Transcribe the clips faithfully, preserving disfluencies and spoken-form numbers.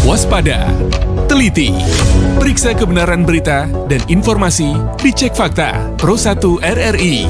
Waspada, teliti, periksa kebenaran berita dan informasi di Cek Fakta Pro satu R R I.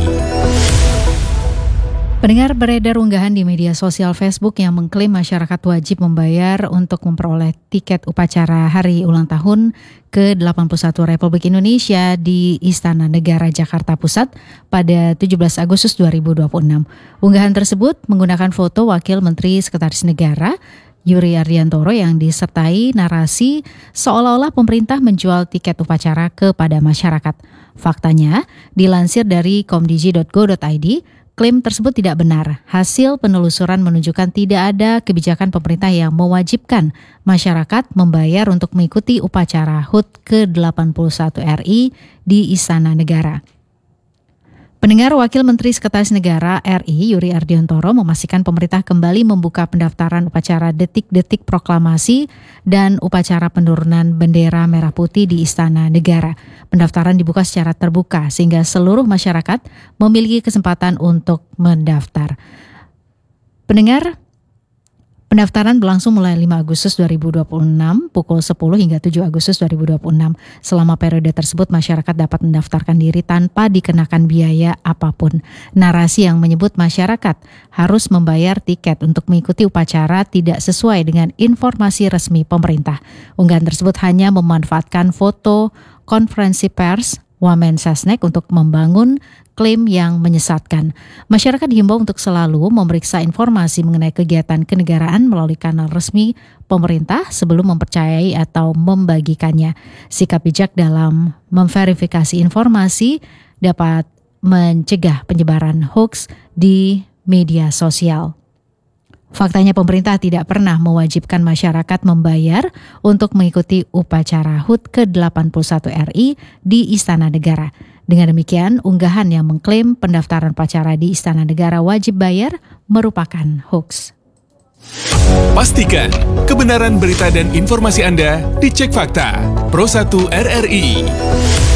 Pendengar, beredar unggahan di media sosial Facebook yang mengklaim masyarakat wajib membayar untuk memperoleh tiket upacara hari ulang tahun ke delapan puluh satu Republik Indonesia di Istana Negara Jakarta Pusat pada tujuh belas Agustus dua ribu dua puluh enam. Unggahan tersebut menggunakan foto Wakil Menteri Sekretaris Negara Yuri Ardiantoro yang disertai narasi seolah-olah pemerintah menjual tiket upacara kepada masyarakat. Faktanya, dilansir dari komdigi dot go dot i d, klaim tersebut tidak benar. Hasil penelusuran menunjukkan tidak ada kebijakan pemerintah yang mewajibkan masyarakat membayar untuk mengikuti upacara H U T ke delapan puluh satu R I di Istana Negara. Pendengar, Wakil Menteri Sekretaris Negara R I Yuri Ardiantoro memastikan pemerintah kembali membuka pendaftaran upacara detik-detik proklamasi dan upacara penurunan bendera merah putih di Istana Negara. Pendaftaran dibuka secara terbuka sehingga seluruh masyarakat memiliki kesempatan untuk mendaftar. Pendengar, pendaftaran berlangsung mulai lima Agustus dua ribu dua puluh enam pukul sepuluh hingga tujuh Agustus dua ribu dua puluh enam. Selama periode tersebut, masyarakat dapat mendaftarkan diri tanpa dikenakan biaya apapun. Narasi yang menyebut masyarakat harus membayar tiket untuk mengikuti upacara tidak sesuai dengan informasi resmi pemerintah. Unggahan tersebut hanya memanfaatkan foto konferensi pers Wamensesnek untuk membangun klaim yang menyesatkan. Masyarakat dihimbau untuk selalu memeriksa informasi mengenai kegiatan kenegaraan melalui kanal resmi pemerintah sebelum mempercayai atau membagikannya. Sikap bijak dalam memverifikasi informasi dapat mencegah penyebaran hoaks di media sosial. Faktanya pemerintah tidak pernah mewajibkan masyarakat membayar untuk mengikuti upacara H U T ke delapan puluh satu R I di Istana Negara. Dengan demikian, unggahan yang mengklaim pendaftaran upacara di Istana Negara wajib bayar merupakan hoaks. Pastikan kebenaran berita dan informasi Anda di Cek Fakta Pro satu R R I.